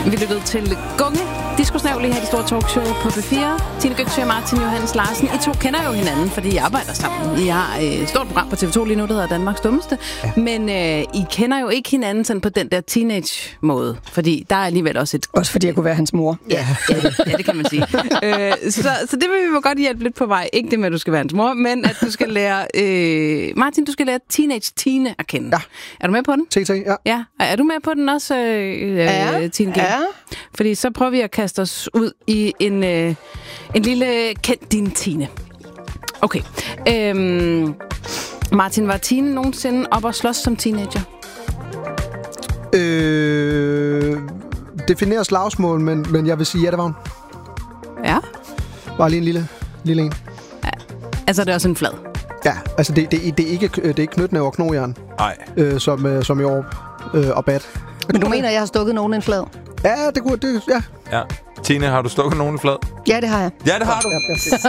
Vi lyttede til Gunge, Disco-snæv lige her i det store talkshow på P4. Tine Götzsche og Martin Johannes Larsen. I to kender jo hinanden, fordi I arbejder sammen. I har et stort program på TV2 lige nu, der hedder Danmarks Dummeste. Ja. Men I kender jo ikke hinanden sådan på den der teenage-måde. Fordi der er alligevel også et... Også fordi jeg kunne være hans mor. Ja, det kan man sige. Så det vil vi jo godt hjælpe lidt på vej. Ikke det med, at du skal være hans mor, men at du skal lære... Martin, du skal lære Teenage Tine at kende. Ja. Er du med på den? TT, ja. Ja. Er du med på den også, Tine G? Ja. Fordi så prøver vi at kaste os ud i en lille kend din Tine. Okay. Martin, var Tine nogensinde op og slås som teenager? Definerer slagsmål, men jeg vil sige, ja, det var hun. Ja. Bare lige en lille en. Ja. Altså, det er også en flad. Ja, altså det er ikke knytnæve og knogjern. Nej. Som i år og bat. Men du mener, jeg har stukket nogen en flad? Ja, det kunne det. Ja. Ja. Tine, har du stukket nogen i flad? Ja, det har jeg. Ja, det har du.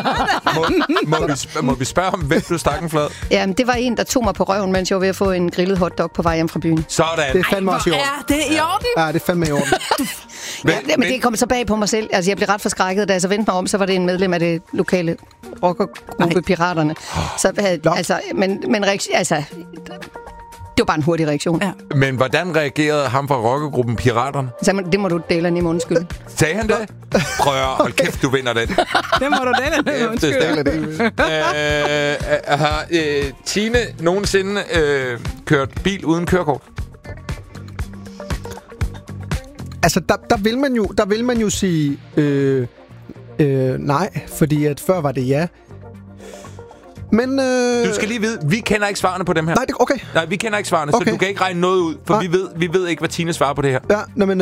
Må vi spørge om, hvem du stak en flad? Jamen, det var en, der tog mig på røven, mens jeg var ved at få en grillet hotdog på vej hjem fra byen. Sådan. Det er fandme også i orden. Ja, det er i orden. Ja, det er fandme i orden. Men det kom så bag på mig selv. Altså, jeg blev ret forskrækket, da jeg så vendte mig om, så var det en medlem af det lokale rockergruppe Piraterne. Så altså, det var bare en hurtig reaktion. Ja. Men hvordan reagerede ham fra rockergruppen Piraterne? Så det må du dele i undskyld. Sagde han det? Prøv at hold kæft, du vinder den. Det må du dele. Undskyld. Har Tine nogensinde kørt bil uden kørekort? Altså, der vil man jo sige nej, fordi at før var det ja. Men... Du skal lige vide, vi kender ikke svarene på dem her. Nej, okay. Nej, vi kender ikke svarene, okay. Så du kan ikke regne noget ud, for vi ved ikke, hvad Tine svarer på det her. Ja, men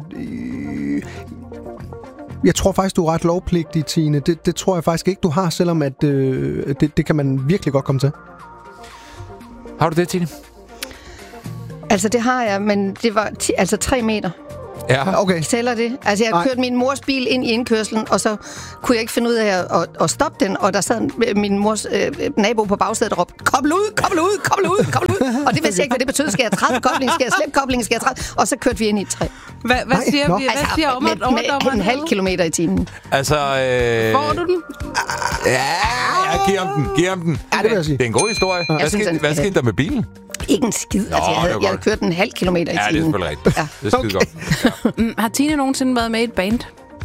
jeg tror faktisk, du er ret lovpligtig, Tine. Det tror jeg faktisk ikke, du har, selvom at det kan man virkelig godt komme til. Har du det, Tine? Altså, det har jeg, men det var 3 meter. Ja, okay. Tæller det? Altså, jeg kørte min mors bil ind i indkørslen, og så kunne jeg ikke finde ud af at stoppe den, og der sad min mors nabo på bagsædet og råbte, kobl ud! Og det vidste jeg ikke, hvad det betød. Skal jeg træde koblingen? Skal jeg slippe koblingen? Skal jeg træde? Og så kørte vi ind i et træ. Hvad siger vi? Hvad siger med en halv kilometer i timen. Altså... Får du den? Ja, jeg giver ham den. Ja, det vil jeg sige. Det er en god historie. Hvad skete der med bilen? Ikke en skid. Altså, jeg havde kørt en halv kilometer i timen. Ja, det er selvfølgelig rigtigt. Ja. Det er skide godt. Ja. Har Tine nogensinde været med i et band?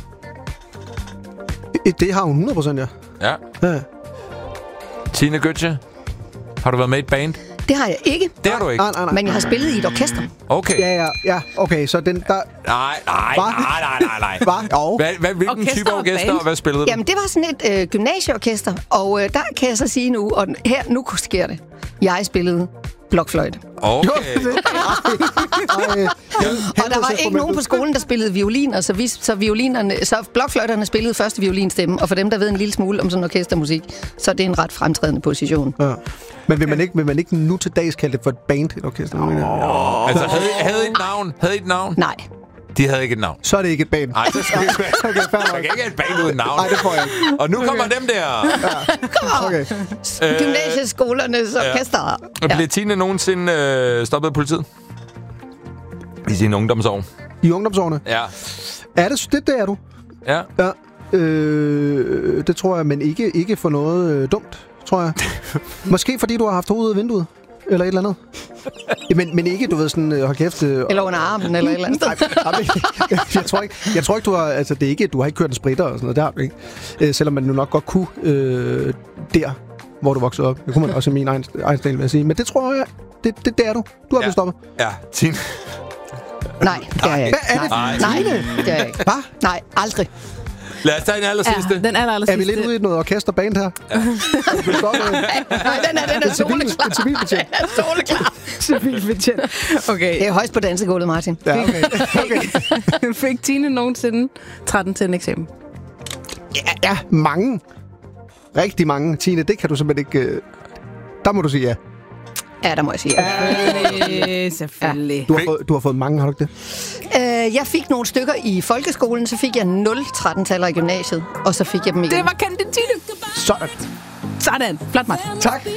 Det har hun 100%, ja. Ja. Tine Götzsche, har du været med i et band? Det har jeg ikke. Det har du ikke? Nej. Men jeg har spillet i et orkester. Okay. Ja, okay, så den der... Nej. Hvad? Hvilken type orkester, og hvad spillede du? Jamen, det var sådan et gymnasieorkester, og der kan jeg så sige nu, og nu sker det. Jeg spillede blokfløjte. Okay. Og der var ikke nogen på skolen, der spillede violiner, så blokfløjterne spillede første violinstemme, og for dem, der ved en lille smule om sådan orkestermusik, så er det en ret fremtrædende position. Ja. Men vil man ikke nu til dags kalde det for et band, et orkester? Altså, havde I et navn? Nej. De havde ikke et navn. Så er det ikke et band. Nej, det skal ikke være. Okay, fair nok. Man kan ikke have et band uden navn. Nej, det får jeg ikke. Og nu kommer dem der. Okay. Gymnasieskolernes orkester. Blev Tine nogensinde stoppet af politiet? I sine ungdomsår? I ungdomsårene? Ja. Er det er du? Ja. Ja. Det tror jeg, men ikke for noget dumt, tror jeg. Måske fordi du har haft hovedet ud af vinduet. Eller et eller andet. Men ikke, du ved, sådan, hold kæft... Eller under armen, eller et eller andet sted. Jeg tror ikke, du har... Altså, det er ikke, du har ikke kørt en spritter og sådan noget. Det har du ikke. Selvom man nu nok godt kunne der, hvor du voksede op. Det kunne man også i min egen stil, vil jeg sige. Men det tror jeg, det er du. Du har blevet stoppet. Ja, Tine. Nej, det er jeg ikke. Hvad er det? Nej, det er jeg ikke. Hvad? Nej, aldrig. Lad os tage den aller sidste. Ja, den aller sidste. Er vi lidt ude i noget orkesterband her? Ja. Nej, den er soleklar. En civilbetjent. Den er soleklar. Civilbetjent. Okay. Det er højst på dansegulvet, Martin. Ja, okay. Fik Tine nogensinde 13 til en eksamen? Ja, mange. Rigtig mange. Tine, det kan du simpelthen ikke... Der må du sige ja. Ja, der må jeg sige ja. Selvfølgelig. Du har fået mange, har du ikke det? Jeg fik nogle stykker i folkeskolen, så fik jeg 0 13-taller i gymnasiet, og så fik jeg dem igen. Det var kendt Tine. Sådan. Sådan. Flot, Martin. Tak.